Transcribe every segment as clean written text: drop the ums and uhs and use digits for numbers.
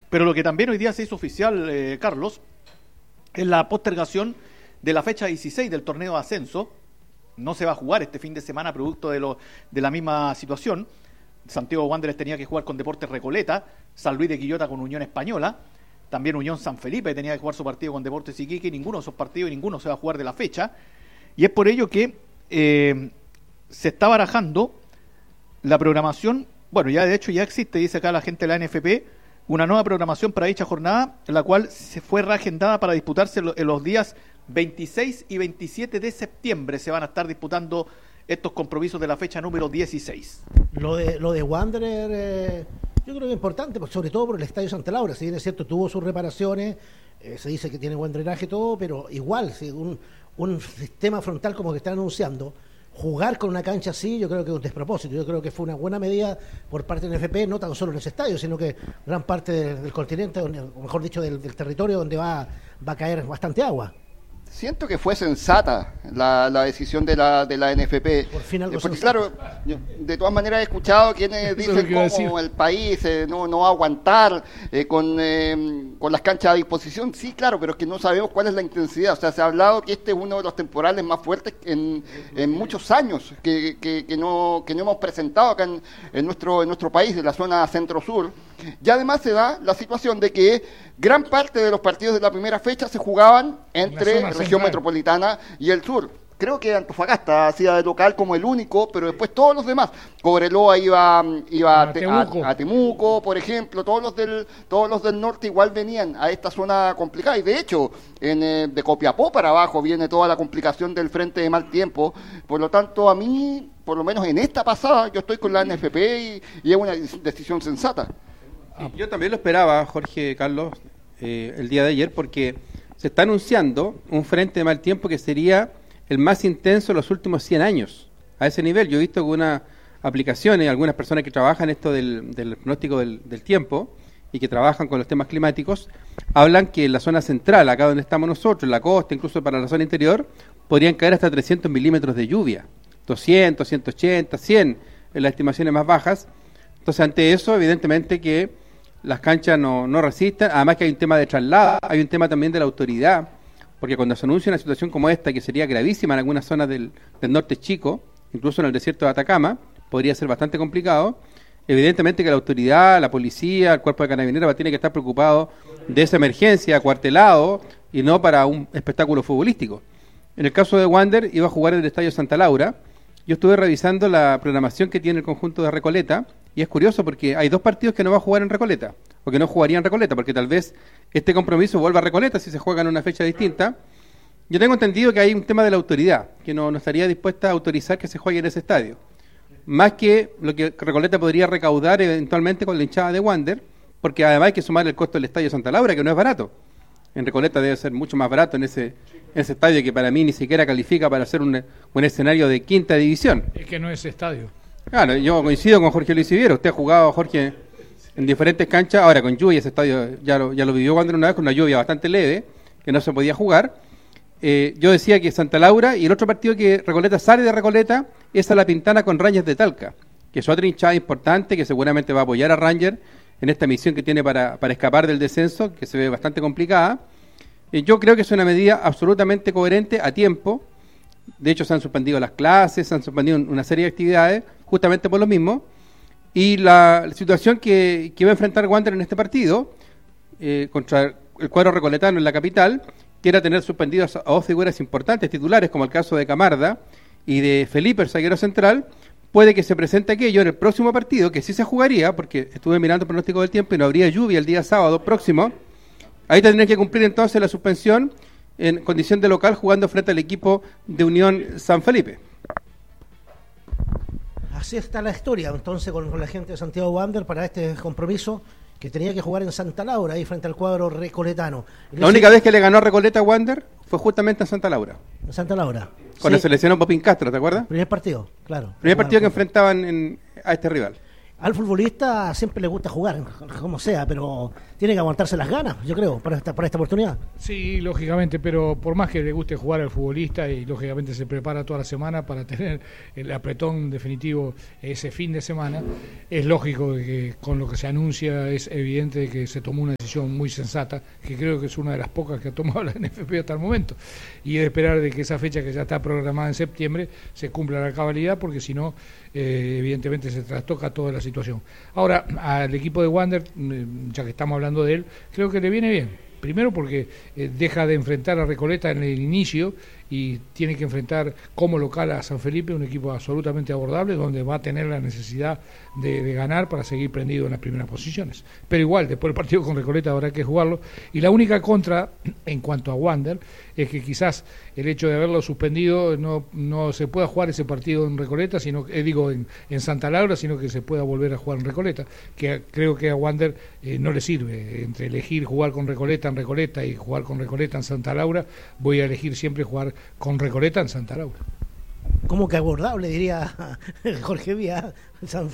Pero lo que también hoy día se hizo oficial, Carlos, es la postergación de la fecha 16 del torneo de ascenso. No se va a jugar este fin de semana producto de la misma situación. Santiago Wanderers tenía que jugar con Deportes Recoleta, San Luis de Quillota con Unión Española, también Unión San Felipe tenía que jugar su partido con Deportes Iquique, y ninguno de esos partidos y ninguno se va a jugar de la fecha. Y es por ello que se está barajando la programación. Bueno, ya de hecho ya existe, dice acá la gente de la NFP, una nueva programación para dicha jornada, la cual se fue reagendada para disputarse en los días 26 y 27 de septiembre. Se van a estar disputando estos compromisos de la fecha número 16. Lo de Wanderer, yo creo que es importante, sobre todo por el Estadio Santa Laura. Si bien es cierto, tuvo sus reparaciones, se dice que tiene buen drenaje y todo, pero igual, si un sistema frontal como que están anunciando, jugar con una cancha así, yo creo que es un despropósito. Yo creo que fue una buena medida por parte del NFP, no tan solo en ese estadio, sino que gran parte del continente, o mejor dicho, del territorio donde va a caer bastante agua. Siento que fue sensata la decisión de la NFP. Por fin algo porque sensato. claro, yo, de todas maneras he escuchado quienes dicen cómo el país no va a aguantar con las canchas a disposición. Sí, claro, pero es que no sabemos cuál es la intensidad. O sea, se ha hablado que este es uno de los temporales más fuertes en muchos años que no hemos presentado acá en nuestro país, en la zona centro-sur. Y además se da la situación de que gran parte de los partidos de la primera fecha se jugaban entre región metropolitana y el sur. Creo que Antofagasta hacía de local como el único, pero después todos los demás. Cobreloa iba a Temuco, por ejemplo. Todos los del norte igual venían a esta zona complicada. Y de hecho, de Copiapó para abajo viene toda la complicación del frente de mal tiempo. Por lo tanto, a mí, por lo menos en esta pasada, yo estoy con la NFP y es una decisión sensata. Yo también lo esperaba, Jorge, Carlos, el día de ayer, porque se está anunciando un frente de mal tiempo que sería el más intenso en los últimos 100 años. A ese nivel, yo he visto algunas aplicaciones, algunas personas que trabajan esto del pronóstico del tiempo y que trabajan con los temas climáticos, hablan que en la zona central, acá donde estamos nosotros, en la costa, incluso para la zona interior, podrían caer hasta 300 milímetros de lluvia, 200, 180, 100 en las estimaciones más bajas. Entonces, ante eso, evidentemente que las canchas no resisten, además que hay un tema de traslado, hay un tema también de la autoridad, porque cuando se anuncia una situación como esta, que sería gravísima en algunas zonas del norte chico, incluso en el desierto de Atacama, podría ser bastante complicado, evidentemente que la autoridad, la policía, el cuerpo de carabineros tiene que estar preocupado de esa emergencia, acuartelado, y no para un espectáculo futbolístico. En el caso de Wander, iba a jugar en el Estadio Santa Laura. Yo estuve revisando la programación que tiene el conjunto de Recoleta, y es curioso porque hay dos partidos que no va a jugar en Recoleta, o que no jugarían en Recoleta, porque tal vez este compromiso vuelva a Recoleta si se juega en una fecha distinta. Yo tengo entendido que hay un tema de la autoridad, que no estaría dispuesta a autorizar que se juegue en ese estadio. Más que lo que Recoleta podría recaudar eventualmente con la hinchada de Wander, porque además hay que sumar el costo del Estadio Santa Laura, que no es barato. En Recoleta debe ser mucho más barato en ese estadio, que para mí ni siquiera califica para ser un escenario de quinta división. Es que no es estadio. Claro, yo coincido con Jorge Luis Iviero. Usted ha jugado, Jorge, en diferentes canchas. Ahora con lluvia, ese estadio ya lo vivió Wander una vez, con una lluvia bastante leve, que no se podía jugar. Yo decía que Santa Laura, y el otro partido que Recoleta sale de Recoleta es a La Pintana con Rangers de Talca, que es otra hinchada importante que seguramente va a apoyar a Rangers en esta misión que tiene para escapar del descenso, que se ve bastante complicada. Yo creo que es una medida absolutamente coherente, a tiempo. De hecho, se han suspendido las clases, se han suspendido una serie de actividades, justamente por lo mismo. Y la situación que va a enfrentar Wander en este partido, contra el cuadro recoletano en la capital, que era tener suspendidos a dos figuras importantes, titulares, como el caso de Camarda y de Felipe, el zaguero central. Puede que se presente aquello en el próximo partido, que sí se jugaría, porque estuve mirando el pronóstico del tiempo y no habría lluvia el día sábado próximo. Ahí tendrían que cumplir entonces la suspensión en condición de local, jugando frente al equipo de Unión San Felipe. Así está la historia, entonces, con la gente de Santiago Wander para este compromiso que tenía que jugar en Santa Laura, ahí frente al cuadro recoletano. La única vez que le ganó a Recoleta a Wander fue justamente en Santa Laura. En Santa Laura. Cuando se lesionó Popín Castro, ¿te acuerdas? Primer partido, claro. Primer partido que enfrentaban a este rival. Al futbolista siempre le gusta jugar, como sea, pero tiene que aguantarse las ganas, yo creo, para esta oportunidad. Sí, lógicamente, pero por más que le guste jugar al futbolista y lógicamente se prepara toda la semana para tener el apretón definitivo ese fin de semana, es lógico que con lo que se anuncia es evidente que se tomó una decisión muy sensata, que creo que es una de las pocas que ha tomado la NFP hasta el momento, y es esperar de que esa fecha que ya está programada en septiembre se cumpla la cabalidad, porque si no, evidentemente se trastoca toda la situación. Ahora, al equipo de Wander, ya que estamos hablando de él, creo que le viene bien. Primero porque deja de enfrentar a Recoleta en el inicio y tiene que enfrentar como local a San Felipe, un equipo absolutamente abordable, donde va a tener la necesidad de ganar para seguir prendido en las primeras posiciones. Pero igual, después del partido con Recoleta habrá que jugarlo. Y la única contra, en cuanto a Wander, es que quizás el hecho de haberlo suspendido no se pueda jugar ese partido en Recoleta, sino en Santa Laura, sino que se pueda volver a jugar en Recoleta, que creo que a Wander no le sirve. Entre elegir jugar con Recoleta en Recoleta y jugar con Recoleta en Santa Laura, voy a elegir siempre jugar con Recoleta en Santa Laura. ¿Cómo que abordable, diría Jorge Vía? San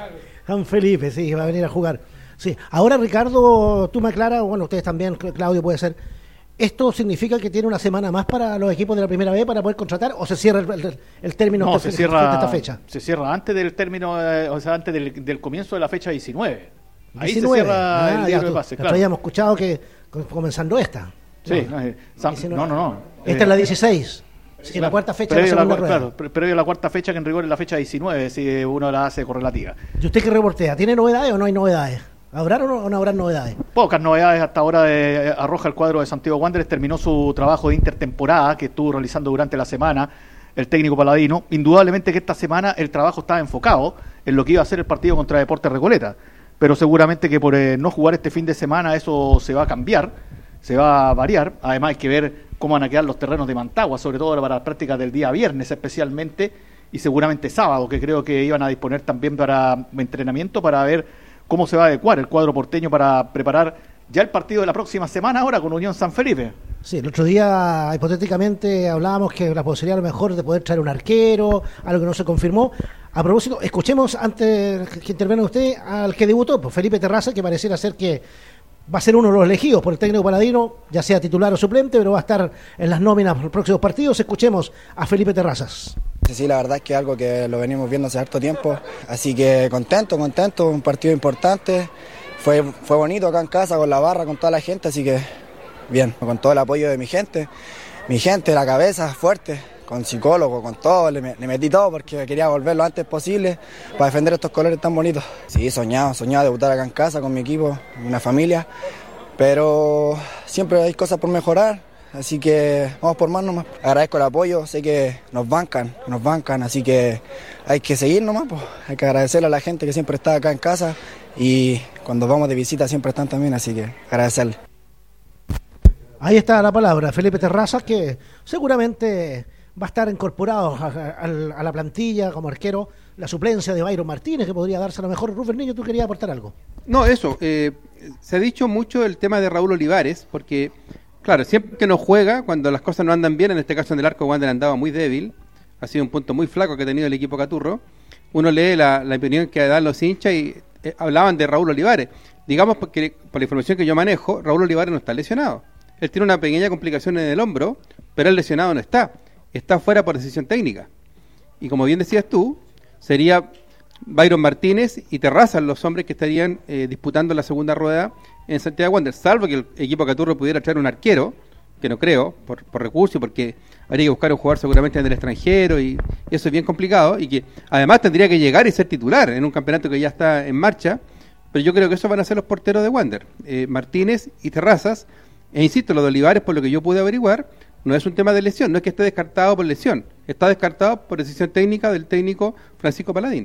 Felipe, sí, va a venir a jugar. Sí. Ahora, Ricardo, tú me aclaras, bueno, ustedes también, Claudio puede ser, ¿esto significa que tiene una semana más para los equipos de la primera B para poder contratar, o se cierra el término de esta fecha? Se cierra antes del término, antes del comienzo de la fecha 19. Ahí 19. Se cierra el libro de pase, claro. Habíamos escuchado que comenzando esta. Sí, no. Esta es la 16. Sí, la cuarta fecha de la segunda rueda. Claro, previo a la cuarta fecha, que en rigor es la fecha 19, si uno la hace correlativa. ¿Y usted qué reportea? ¿Tiene novedades o no hay novedades? ¿Habrán o no habrán novedades? Pocas novedades hasta ahora arroja el cuadro de Santiago Wanderers. Terminó su trabajo de intertemporada que estuvo realizando durante la semana el técnico paladino. Indudablemente que esta semana el trabajo estaba enfocado en lo que iba a ser el partido contra Deportes Recoleta, pero seguramente que por no jugar este fin de semana eso se va a cambiar, se va a variar. Además hay que ver cómo van a quedar los terrenos de Mantagua, sobre todo para las prácticas del día viernes especialmente, y seguramente sábado, que creo que iban a disponer también para entrenamiento, para ver cómo se va a adecuar el cuadro porteño para preparar ya el partido de la próxima semana ahora con Unión San Felipe. Sí, el otro día hipotéticamente hablábamos que la posibilidad a lo mejor de poder traer un arquero, algo que no se confirmó. A propósito, escuchemos antes que intervenga usted al que debutó, pues Felipe Terraza, que pareciera ser que va a ser uno de los elegidos por el técnico paladino, ya sea titular o suplente, pero va a estar en las nóminas por los próximos partidos. Escuchemos a Felipe Terrazas. Sí, la verdad es que es algo que lo venimos viendo hace harto tiempo, así que contento, un partido importante, fue bonito acá en casa, con la barra, con toda la gente, así que bien, con todo el apoyo de mi gente, la cabeza fuerte, con psicólogo, con todo, le metí todo porque quería volver lo antes posible para defender estos colores tan bonitos. Sí, soñado debutar acá en casa con mi equipo, una familia, pero siempre hay cosas por mejorar, así que vamos por más nomás. Agradezco el apoyo, sé que nos bancan, así que hay que seguir nomás, pues. Hay que agradecerle a la gente que siempre está acá en casa y cuando vamos de visita siempre están también, así que agradecerle. Ahí está la palabra, Felipe Terrazas, que seguramente va a estar incorporado a la plantilla como arquero, la suplencia de Byron Martínez, que podría darse a lo mejor. Rubén Niño, ¿tú querías aportar algo? No, eso, se ha dicho mucho el tema de Raúl Olivares, porque, claro, siempre que no juega, cuando las cosas no andan bien, en este caso en el arco Wander andaba muy débil, ha sido un punto muy flaco que ha tenido el equipo Caturro, uno lee la opinión que dan los hinchas y hablaban de Raúl Olivares. Digamos, porque por la información que yo manejo, Raúl Olivares no está lesionado. Él tiene una pequeña complicación en el hombro, pero el lesionado no está fuera por decisión técnica. Y como bien decías tú, sería Byron Martínez y Terrazas los hombres que estarían disputando la segunda rueda en Santiago Wanderers, salvo que el equipo Caturro pudiera traer un arquero, que no creo, por recursos, porque habría que buscar un jugador seguramente en el extranjero, y eso es bien complicado, y que además tendría que llegar y ser titular en un campeonato que ya está en marcha, pero yo creo que esos van a ser los porteros de Wander, Martínez y Terrazas, e insisto, lo de Olivares, por lo que yo pude averiguar, no es un tema de lesión, no es que esté descartado por lesión, está descartado por decisión técnica del técnico Francisco Paladino.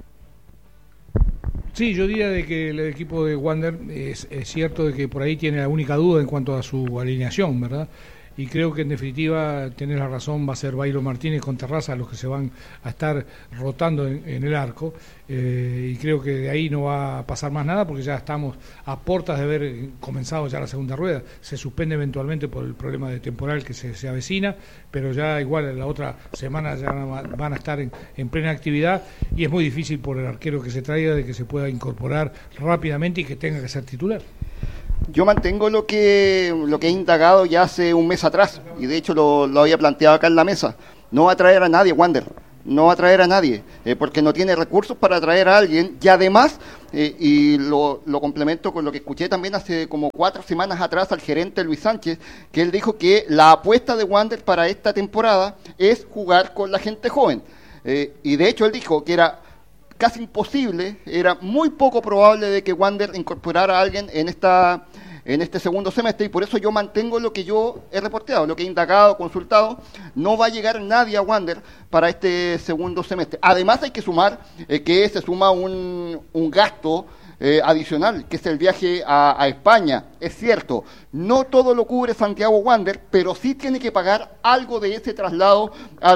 Sí, yo diría de que el equipo de Wander es cierto de que por ahí tiene la única duda en cuanto a su alineación, ¿verdad? Y creo que en definitiva, tenés la razón, va a ser Byron Martínez con Terraza los que se van a estar rotando en el arco, y creo que de ahí no va a pasar más nada porque ya estamos a puertas de haber comenzado ya la segunda rueda. Se suspende eventualmente por el problema de temporal que se avecina, pero ya igual en la otra semana ya van a estar en plena actividad, y es muy difícil por el arquero que se traiga de que se pueda incorporar rápidamente y que tenga que ser titular. Yo mantengo lo que he indagado ya hace un mes atrás, y de hecho lo había planteado acá en la mesa. No va a traer a nadie, Wander. No va a traer a nadie, porque no tiene recursos para traer a alguien, y además, y lo complemento con lo que escuché también hace como 4 semanas atrás al gerente Luis Sánchez, que él dijo que la apuesta de Wander para esta temporada es jugar con la gente joven, y de hecho él dijo que era casi imposible, era muy poco probable de que Wander incorporara a alguien en este segundo semestre, y por eso yo mantengo lo que yo he reporteado, lo que he indagado, consultado. No va a llegar nadie a Wander para este segundo semestre. Además hay que sumar que se suma un gasto adicional, que es el viaje a España. Es cierto, no todo lo cubre Santiago Wander, pero sí tiene que pagar algo de ese traslado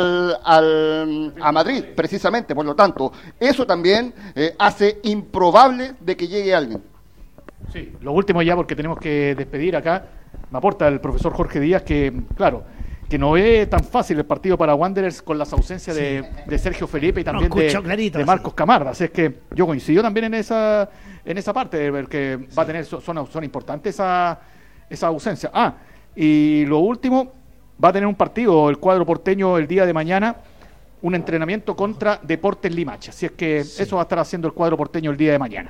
a Madrid, precisamente. Por lo tanto, eso también hace improbable de que llegue alguien. Sí, lo último ya, porque tenemos que despedir acá. Me aporta el profesor Jorge Díaz que, claro, que no ve tan fácil el partido para Wanderers con las ausencias de Sergio Felipe y también de Marcos Camarda. Así es que yo coincido también en esa parte, de ver que va a tener, son importantes esa ausencia. Y lo último, va a tener un partido el cuadro porteño el día de mañana, un entrenamiento contra Deportes Limache. Así es que eso va a estar haciendo el cuadro porteño el día de mañana.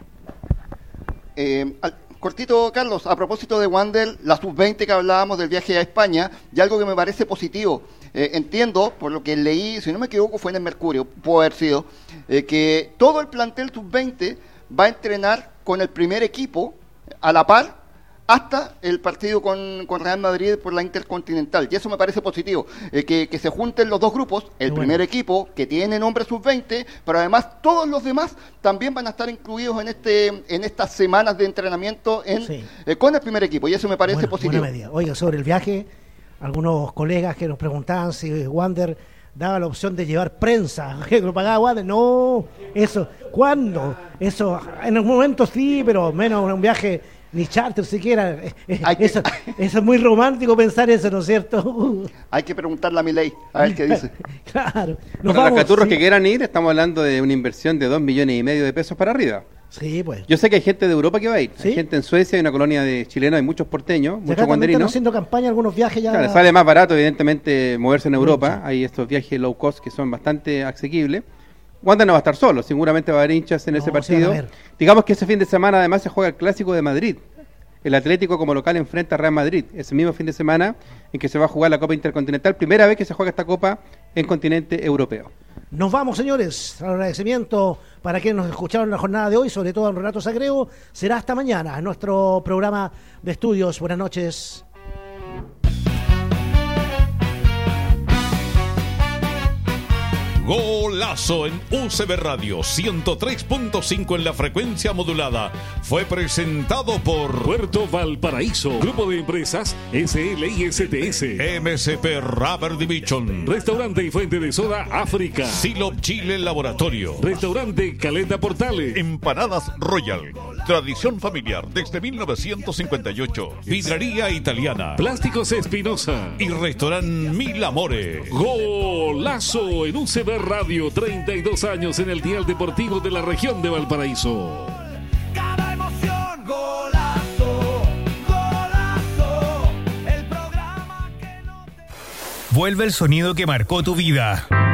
Cortito, Carlos, a propósito de Wander, la sub-20 que hablábamos del viaje a España, y algo que me parece positivo. Entiendo, por lo que leí, si no me equivoco fue en el Mercurio, puede haber sido, que todo el plantel sub-20 va a entrenar con el primer equipo a la par hasta el partido con Real Madrid por la Intercontinental, y eso me parece positivo, que se junten los dos grupos, el primer equipo que tiene nombre sub-20, pero además todos los demás también van a estar incluidos en estas semanas de entrenamiento con el primer equipo, y eso me parece positivo. Oiga, sobre el viaje, algunos colegas que nos preguntaban si Wander daba la opción de llevar prensa, que lo pagaba Wander. No, eso, ¿cuándo? Eso, en un momento sí, pero menos un viaje ni charter siquiera. Eso es muy romántico pensar eso, ¿no es cierto? Hay que preguntarle a Milei, a ver qué dice. Claro. Para los caturros que quieran ir, estamos hablando de una inversión de 2,5 millones de pesos para arriba. Sí, pues. Yo sé que hay gente de Europa que va a ir. ¿Sí? Hay gente en Suecia, hay una colonia de chilenos, hay muchos porteños, muchos guanderinos. Están haciendo campaña, algunos viajes ya. Claro, sale más barato, evidentemente, moverse en Europa. Hay estos viajes low cost que son bastante asequibles. Wander no va a estar solo, seguramente va a haber hinchas en ese partido. Digamos que ese fin de semana además se juega el Clásico de Madrid. El Atlético como local enfrenta a Real Madrid. Ese mismo fin de semana en que se va a jugar la Copa Intercontinental. Primera vez que se juega esta Copa en continente europeo. Nos vamos, señores. El agradecimiento para quienes nos escucharon en la jornada de hoy, sobre todo en Renato Sagreo. Será hasta mañana en nuestro programa de estudios. Buenas noches. Golazo en UCB Radio 103.5 en la frecuencia modulada. Fue presentado por Puerto Valparaíso, Grupo de Empresas SLISTS, MSP Rubber Division, Restaurante y Fuente de Soda África, Silop Chile Laboratorio, Restaurante Caleta Portales, Empanadas Royal, tradición familiar desde 1958, Vidrería Italiana, Plásticos Espinosa y Restaurante Mil Amores. Golazo en UCB Radio, 32 años en el dial deportivo de la región de Valparaíso. Cada emoción, golazo, golazo, el programa que no te... Vuelve el sonido que marcó tu vida.